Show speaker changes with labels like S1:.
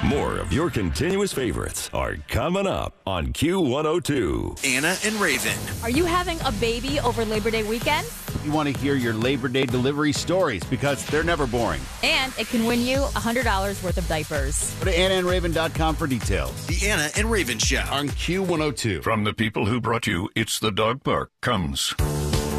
S1: More of your continuous favorites are coming up on Q102.
S2: Anna and Raven.
S3: Are you having a baby over Labor Day weekend?
S4: You want to hear your Labor Day delivery stories because they're never boring.
S3: And it can win you $100 worth of diapers.
S4: Go to AnnaandRaven.com for details.
S2: The Anna and Raven Show.
S4: On Q102.
S5: From the people who brought you It's the Dog Park comes